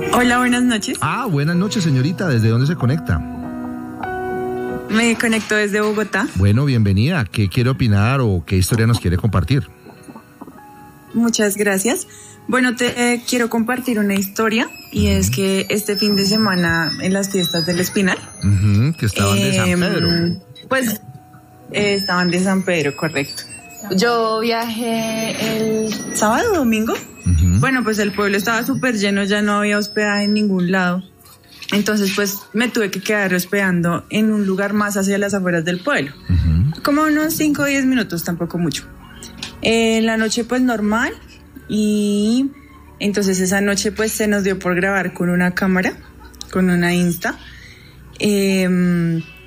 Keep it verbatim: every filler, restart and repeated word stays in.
Hola, buenas noches. Ah, buenas noches, señorita. ¿Desde dónde se conecta? Me conecto desde Bogotá. Bueno, bienvenida. ¿Qué quiere opinar o qué historia nos quiere compartir? Muchas gracias. Bueno, te eh, quiero compartir una historia y uh-huh. es que este fin de semana en las fiestas del Espinal, uh-huh, que estaban eh, de San Pedro. Pues eh, estaban de San Pedro, correcto. Yo viajé el sábado, domingo. Uh-huh. Bueno, pues el pueblo estaba súper lleno, ya no había hospedaje en ningún lado. Entonces, pues me tuve que quedar hospedando en un lugar más hacia las afueras del pueblo. Uh-huh. Como unos cinco o diez minutos, tampoco mucho. En eh, la noche, pues normal. Y entonces esa noche, pues se nos dio por grabar con una cámara, con una Insta. Eh,